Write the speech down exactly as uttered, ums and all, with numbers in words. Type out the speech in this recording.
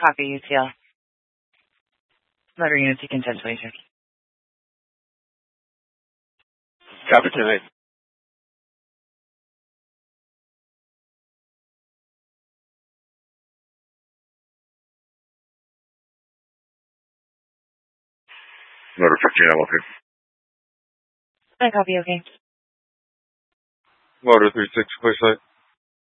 Copy U T L. Motor unit seeking cancellation. Copy tonight. Motor fifteen, I'm okay. I copy, okay. Motor three six, play site.